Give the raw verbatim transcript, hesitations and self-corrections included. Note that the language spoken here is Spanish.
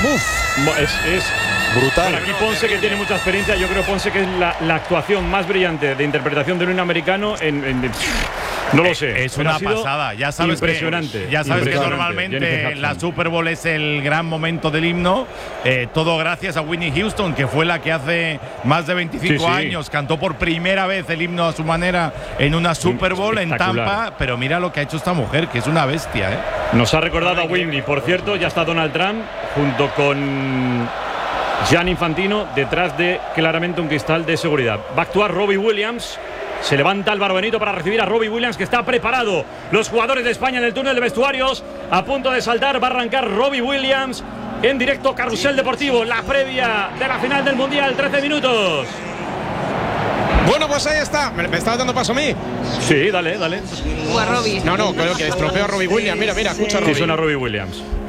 Uf, es, es brutal. Bueno, aquí Ponce, que tiene mucha experiencia, yo creo Ponce que es la, la actuación más brillante de interpretación de un americano en, en no lo sé. Es una pasada. Ya sabes impresionante. Que, ya sabes impresionante. que normalmente la Super Bowl es el gran momento del himno. Eh, todo gracias a Whitney Houston, que fue la que hace más de veinticinco sí, sí. años cantó por primera vez el himno a su manera en una Super Bowl en Tampa. Pero mira lo que ha hecho esta mujer, que es una bestia, ¿eh? Nos ha recordado a Whitney. Por cierto, ya está Donald Trump junto con Gianni Infantino detrás de claramente un cristal de seguridad. Va a actuar Robbie Williams. Se levanta Álvaro Benito para recibir a Robbie Williams, que está preparado. Los jugadores de España en el túnel de vestuarios a punto de saltar. Va a arrancar Robbie Williams en directo Carrusel Deportivo. La previa de la final del Mundial, trece minutos. Bueno, pues ahí está. ¿Me, me estaba dando paso a mí? Sí, dale, dale. O a Robbie. No, no, creo que estropeo a Robbie Williams. Mira, mira, escucha a Robbie. Sí, suena Robbie Williams.